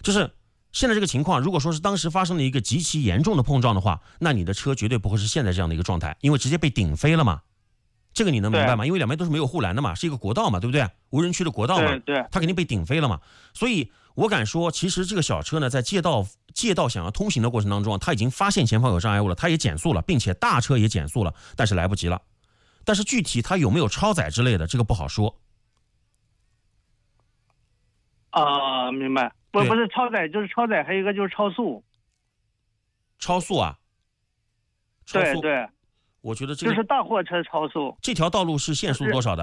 就是现在这个情况，如果说是当时发生了一个极其严重的碰撞的话，那你的车绝对不会是现在这样的一个状态，因为直接被顶飞了嘛。这个你能明白吗？因为两边都是没有护栏的嘛，是一个国道嘛，对不对？无人区的国道嘛， 对， 它肯定被顶飞了嘛。所以我敢说，其实这个小车呢，在借道想要通行的过程当中，它已经发现前方有障碍物了，它也减速了，并且大车也减速了，但是来不及了。但是具体它有没有超载之类的，这个不好说。 明白。不是超载，就是超载，还有一个就是超速。 超速啊？超速对， 我觉得这个就是大货车超速。 这条道路是限速多少的？